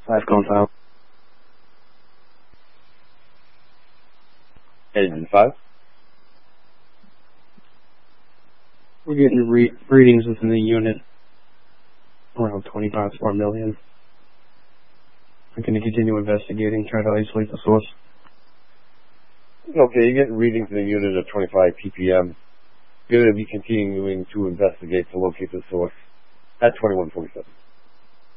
5 Gonzalo. 895. We're getting readings within the unit around 25 to 4 million. I'm going to continue investigating, try to isolate the source. Okay, you're getting readings in the unit of 25 ppm. You're going to be continuing to investigate to locate the source at 2147.